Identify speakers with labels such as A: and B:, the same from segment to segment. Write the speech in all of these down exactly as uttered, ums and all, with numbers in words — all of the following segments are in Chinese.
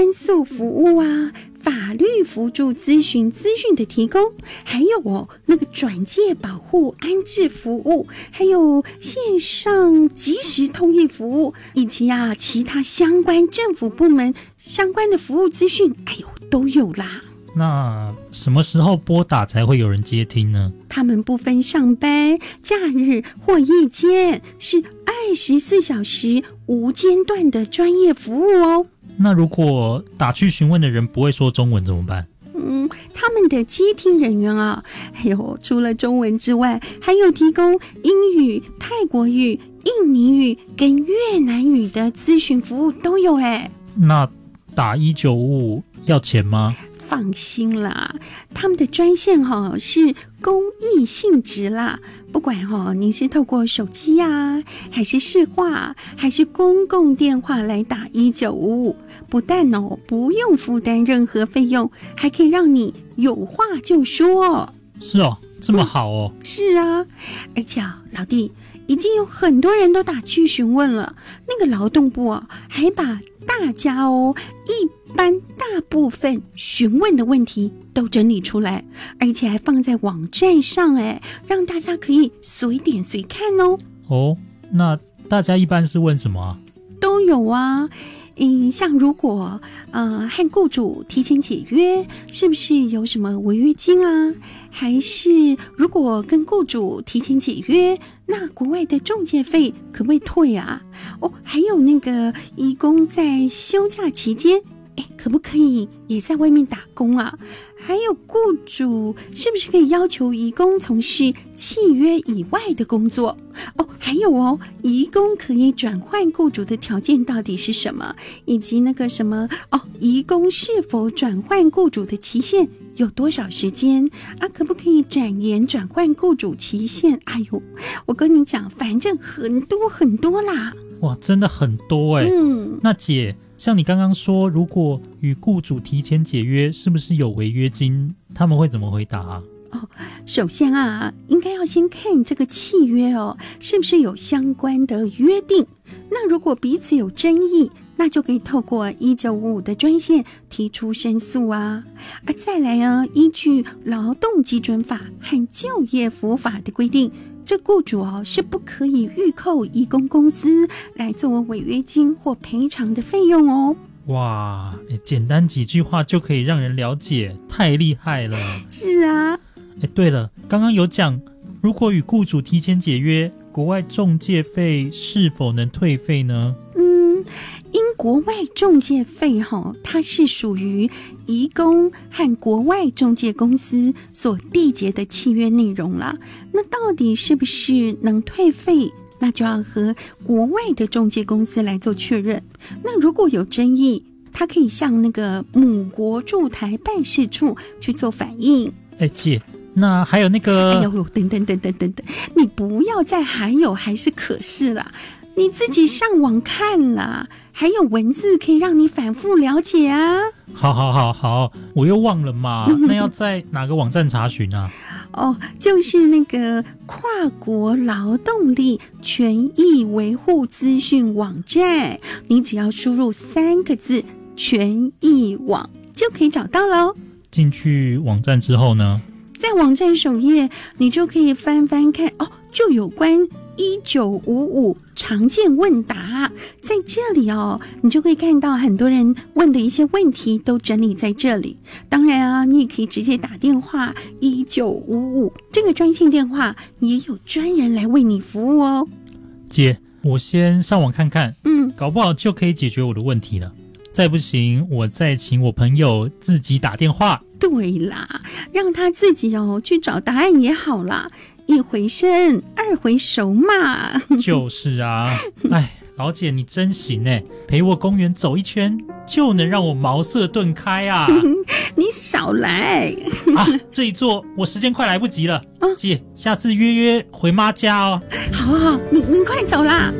A: 申诉服务啊，法律辅助咨询资讯的提供，还有哦那个转介保护安置服务，还有线上即时通译服务，以及啊其他相关政府部门相关的服务资讯，哎呦都有啦。
B: 那什么时候拨打才会有人接听呢？
A: 他们不分上班、假日或夜间，是二十四小时无间断的专业服务哦。
B: 那如果打去询问的人不会说中文怎么办？
A: 嗯，他们的接听人员啊，哎呦，除了中文之外，还有提供英语、泰国语、印尼语跟越南语的咨询服务都有哎。
B: 那打一九五五要钱吗？
A: 放心啦，他们的专线哈、哦、是公益性质啦，不管哈、哦、你是透过手机啊，还是市话，还是公共电话来打一九五五，不但哦不用负担任何费用，还可以让你有话就说。
B: 是哦，这么好哦。
A: 嗯、是啊，而且啊，老弟，已经有很多人都打去询问了，那个劳动部啊还把大家哦一般大部分询问的问题都整理出来，而且还放在网站上，哎，让大家可以随点随看哦。
B: 哦，那大家一般是问什么啊？
A: 都有啊。嗯，像如果呃和雇主提前解约，是不是有什么违约金啊？还是如果跟雇主提前解约，那国外的仲介费可不可以退啊？哦，还有那个移工在休假期间，哎，可不可以也在外面打工啊？还有雇主是不是可以要求移工从事契约以外的工作？哦，还有哦，移工可以转换雇主的条件到底是什么？以及那个什么哦，移工是否转换雇主的期限有多少时间啊？可不可以展延转换雇主期限？哎呦，我跟你讲，反正很多很多啦。
B: 哇，真的很多哎。
A: 嗯，
B: 那姐，像你刚刚说，如果与雇主提前解约，是不是有违约金？他们会怎么回答啊？
A: 哦，首先啊，应该要先看这个契约哦，是不是有相关的约定。那如果彼此有争议，那就可以透过一九五五的专线提出申诉啊。而再来啊，依据劳动基准法和就业服务法的规定，这雇主哦是不可以预扣移工工资来作为违约金或赔偿的费用哦。
B: 哇，简单几句话就可以让人了解，太厉害了。
A: 是啊。
B: 哎，对了，刚刚有讲，如果与雇主提前解约，国外仲介费是否能退费呢？
A: 嗯，因国外仲介费哈，它是属于移工和国外仲介公司所缔结的契约内容啦。那到底是不是能退费？那就要和国外的仲介公司来做确认。那如果有争议，他可以向那个母国驻台办事处去做反映。
B: 哎，姐，那还有那个……
A: 哎呦，等等等等等等，你不要再还有还是可是啦，你自己上网看啦，还有文字可以让你反复了解啊。
B: 好好好好，我又忘了嘛，那要在哪个网站查询啊？
A: 哦，就是那个跨国劳动力权益维护资讯网站，你只要输入三个字权益网就可以找到咯。
B: 进去网站之后呢，
A: 在网站首页你就可以翻翻看哦，就有关一九五五常见问答，在这里哦，你就可以看到很多人问的一些问题都整理在这里。当然啊，你也可以直接打电话一九五五这个专线电话，也有专人来为你服务哦。
B: 姐，我先上网看看，
A: 嗯，
B: 搞不好就可以解决我的问题了。再不行，我再请我朋友自己打电话。
A: 对啦，让他自己哦去找答案也好啦，一回生二回熟嘛。
B: 就是啊，哎，老姐你真行哎，陪我公园走一圈就能让我茅塞顿开啊。
A: 你少来
B: 啊，这一座我时间快来不及了、
A: 啊、
B: 姐，下次约约回妈家哦。
A: 好好好，你你快走啦。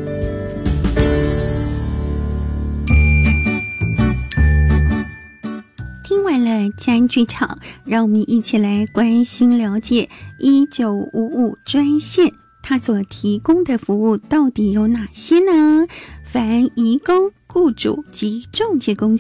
A: 听完了家人剧场，让我们一起来关心了解一九五五专线它所提供的服务到底有哪些呢？凡移工、雇主及仲介公司